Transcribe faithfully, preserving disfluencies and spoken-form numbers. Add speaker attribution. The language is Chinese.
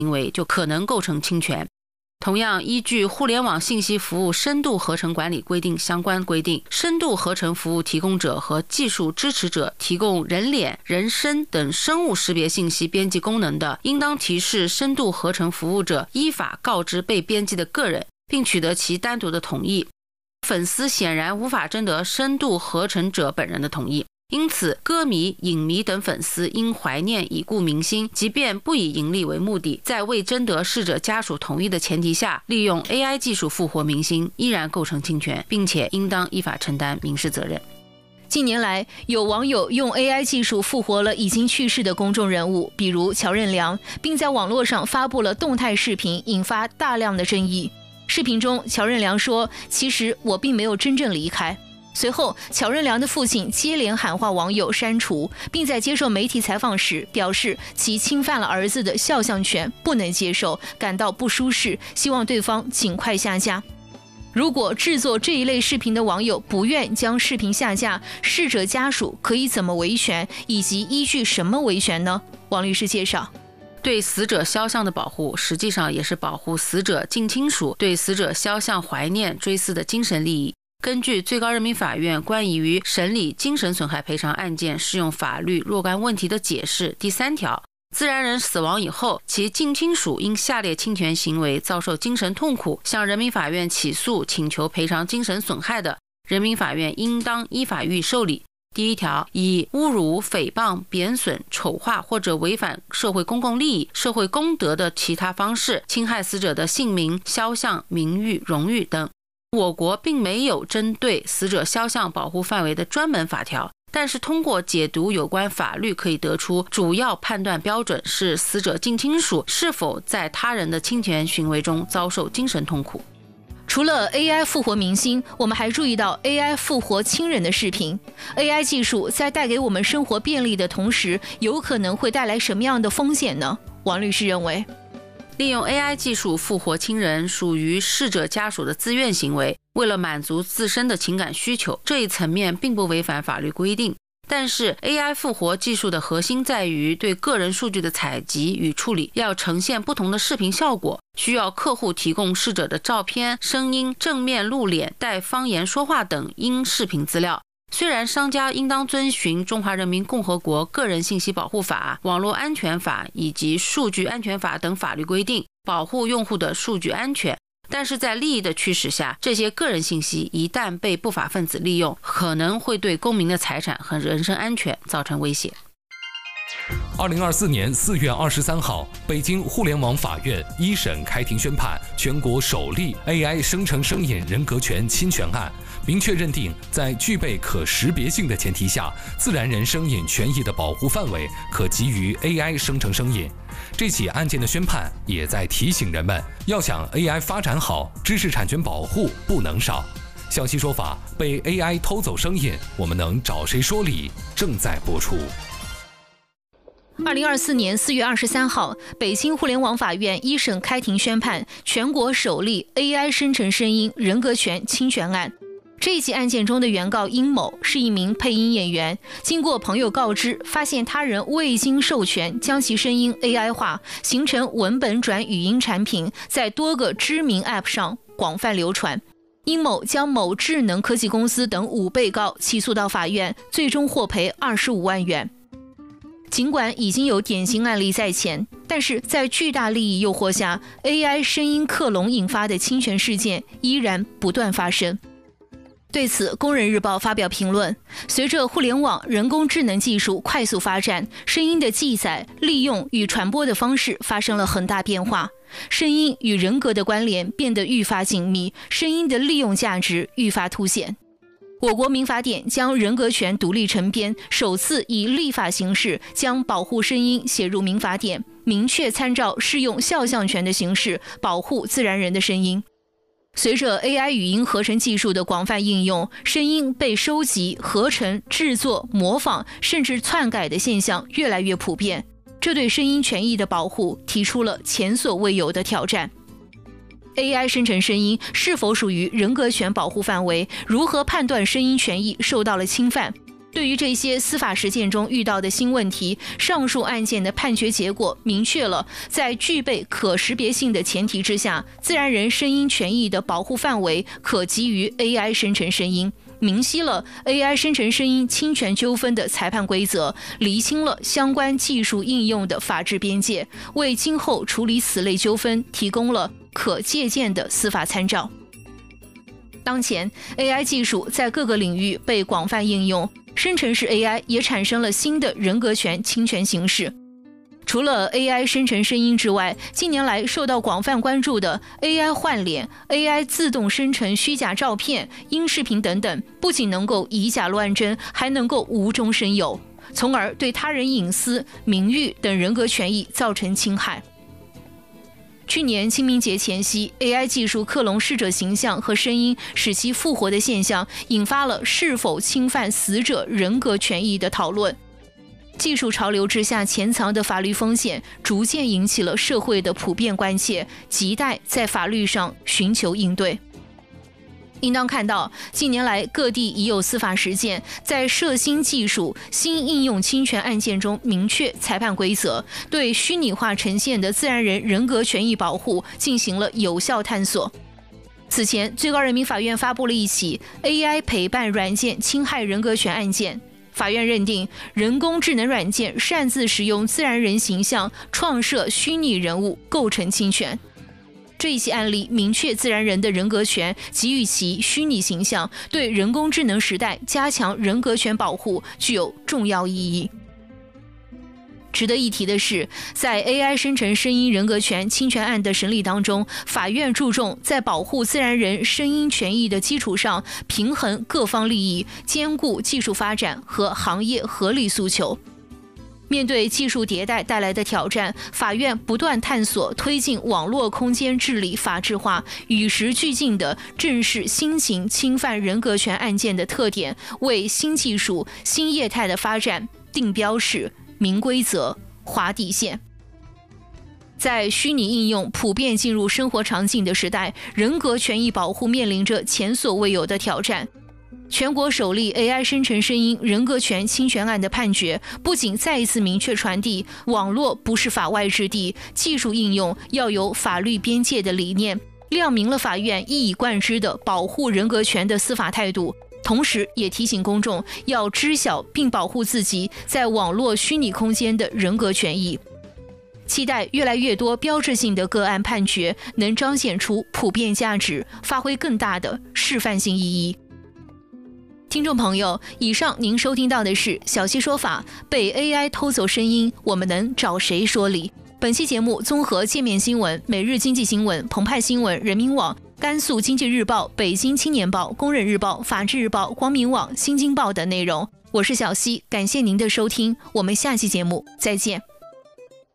Speaker 1: 行为就可能构成侵权。同样，依据《互联网信息服务深度合成管理规定》相关规定，深度合成服务提供者和技术支持者提供人脸、人声等生物识别信息编辑功能的，应当提示深度合成服务者依法告知被编辑的个人，并取得其单独的同意。粉丝显然无法征得深度合成者本人的同意，因此歌迷、影迷等粉丝因怀念已故明星，即便不以盈利为目的，在未征得逝者家属同意的前提下，利用 A I 技术复活明星，依然构成侵权，并且应当依法承担民事责任。
Speaker 2: 近年来，有网友用 A I 技术复活了已经去世的公众人物，比如乔任梁，并在网络上发布了动态视频，引发大量的争议。视频中，乔任梁说：“其实我并没有真正离开。”随后，乔任梁的父亲接连喊话网友删除，并在接受媒体采访时表示其侵犯了儿子的肖像权，不能接受，感到不舒适，希望对方尽快下架。如果制作这一类视频的网友不愿将视频下架，逝者家属可以怎么维权，以及依据什么维权呢？王律师介绍。
Speaker 1: 对死者肖像的保护，实际上也是保护死者近亲属对死者肖像怀念追思的精神利益。根据最高人民法院关于审理精神损害赔偿案件适用法律若干问题的解释第三条，自然人死亡以后，其近亲属因下列侵权行为遭受精神痛苦，向人民法院起诉请求赔偿精神损害的，人民法院应当依法予以受理。第一条，以侮辱、诽谤、贬损、丑化或者违反社会公共利益、社会公德的其他方式，侵害死者的姓名、肖像、名誉、荣誉等。我国并没有针对死者肖像保护范围的专门法条，但是通过解读有关法律可以得出，主要判断标准是死者近亲属是否在他人的侵权行为中遭受精神痛苦。
Speaker 2: 除了 A I 复活明星，我们还注意到 A I 复活亲人的视频。A I 技术在带给我们生活便利的同时，有可能会带来什么样的风险呢？王律师认为，
Speaker 1: 利用 A I 技术复活亲人属于逝者家属的自愿行为，为了满足自身的情感需求，这一层面并不违反法律规定。但是 A I 复活技术的核心在于对个人数据的采集与处理，要呈现不同的视频效果，需要客户提供逝者的照片、声音、正面露脸、带方言说话等音视频资料。虽然商家应当遵循中华人民共和国个人信息保护法、网络安全法以及数据安全法等法律规定，保护用户的数据安全，但是在利益的驱使下，这些个人信息一旦被不法分子利用，可能会对公民的财产和人身安全造成威胁。
Speaker 3: 二零二四年四月二十三号，北京互联网法院一审开庭宣判全国首例 A I 生成声引人格权侵权案，明确认定，在具备可识别性的前提下，自然人声引权益的保护范围可给予 A I 生成声引。这起案件的宣判也在提醒人们，要想 A I 发展好，知识产权保护不能少。消息说法，被 A I 偷走声引，我们能找谁说理？正在播出。
Speaker 2: 二零二四年四月二十三号，北京互联网法院一审开庭宣判全国首例 A I 生成声音人格权侵权案。这一起案件中的原告殷某是一名配音演员，经过朋友告知，发现他人未经授权将其声音 A I 化，形成文本转语音产品，在多个知名 App 上广泛流传。殷某将某智能科技公司等五被告起诉到法院，最终获赔二十五万元。尽管已经有典型案例在前，但是在巨大利益诱惑下 ，A I 声音克隆引发的侵权事件依然不断发生。对此，《工人日报》发表评论：随着互联网、人工智能技术快速发展，声音的记载、利用与传播的方式发生了很大变化，声音与人格的关联变得愈发紧密，声音的利用价值愈发凸显。我国民法典将人格权独立成编，首次以立法形式将保护声音写入民法典，明确参照适用肖像权的形式保护自然人的声音。随着 A I 语音合成技术的广泛应用，声音被收集、合成、制作、模仿，甚至篡改的现象越来越普遍，这对声音权益的保护提出了前所未有的挑战。A I 生成声音是否属于人格权保护范围？如何判断声音权益受到了侵犯？ 对于这些司法实践中遇到的新问题，上述案件的判决结果明确了，在具备可识别性的前提之下，自然人声音权益的保护范围可及于 A I 生成声音，明晰了 A I 生成声音侵权纠纷的裁判规则，厘清了相关技术应用的法治边界，为今后处理此类纠纷提供了可借鉴的司法参照。当前 A I 技术在各个领域被广泛应用，生成式 A I 也产生了新的人格权侵权形式。除了 A I 生成声音之外，近年来受到广泛关注的 A I 换脸、A I 自动生成虚假照片、音视频等等，不仅能够以假乱真，还能够无中生有，从而对他人隐私、名誉等人格权益造成侵害。去年清明节前夕 ，A I 技术克隆逝者形象和声音，使其复活的现象，引发了是否侵犯死者人格权益的讨论。技术潮流之下潜藏的法律风险，逐渐引起了社会的普遍关切，亟待在法律上寻求应对。应当看到，近年来各地已有司法实践，在涉新技术、新应用侵权案件中明确裁判规则，对虚拟化呈现的自然人人格权益保护进行了有效探索。此前，最高人民法院发布了一起 A I 陪伴软件侵害人格权案件。法院认定，人工智能软件擅自使用自然人形象创设虚拟人物，构成侵权。这一起案例明确自然人的人格权，给予其虚拟形象，对人工智能时代加强人格权保护具有重要意义。值得一提的是，在 A I 生成声音人格权侵权案的审理当中，法院注重在保护自然人声音权益的基础上，平衡各方利益，兼顾技术发展和行业合理诉求。面对技术迭代带来的挑战，法院不断探索推进网络空间治理法治化，与时俱进地正视新型侵犯人格权案件的特点，为新技术、新业态的发展定标式、明规则、划底线。在虚拟应用普遍进入生活场景的时代，人格权益保护面临着前所未有的挑战。全国首例 A I 生成声音人格权侵权案的判决，不仅再一次明确传递网络不是法外之地，技术应用要有法律边界的理念，亮明了法院一以贯之的保护人格权的司法态度，同时也提醒公众要知晓并保护自己在网络虚拟空间的人格权益。期待越来越多标志性的个案判决能彰显出普遍价值，发挥更大的示范性意义。听众朋友，以上您收听到的是小溪说法，被 A I 偷走声音，我们能找谁说理？本期节目综合界面新闻、每日经济新闻、澎湃新闻、人民网、甘肃经济日报、北京青年报、工人日报、法制日报、光明网、新京报等内容。我是小溪，感谢您的收听，我们下期节目再见。